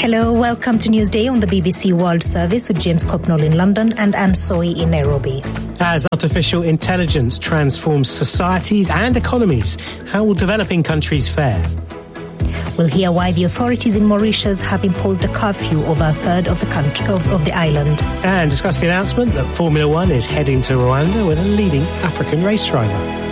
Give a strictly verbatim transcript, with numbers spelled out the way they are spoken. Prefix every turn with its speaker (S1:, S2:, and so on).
S1: Hello, welcome to Newsday on the B B C World Service with James Copnall in London and Anne Soy in Nairobi.
S2: As artificial intelligence transforms societies and economies, how will developing countries fare?
S1: We'll hear why the authorities in Mauritius have imposed a curfew over a third of the country of, of the island.
S2: And discuss the announcement that Formula One is heading to Rwanda with a leading African race driver.